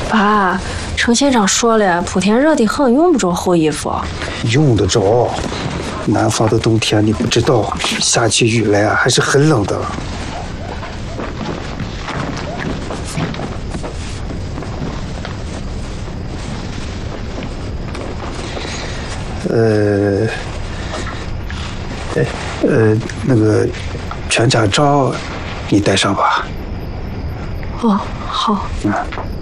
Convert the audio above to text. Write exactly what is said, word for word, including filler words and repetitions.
爸，程县长说了，莆田热得很，用不着厚衣服。 用得着，南方的冬天你不知道，下起雨来啊还是很冷的。呃，哎，呃，那个全家照你带上吧。 哦，好。 嗯。